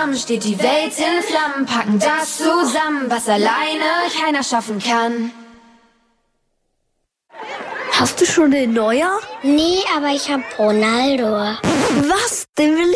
zusammen steht die Welt in Flammen, packen das zusammen, was alleine keiner schaffen kann. Hast du schon den Neuer? Nee, aber ich hab Ronaldo. Was? Den will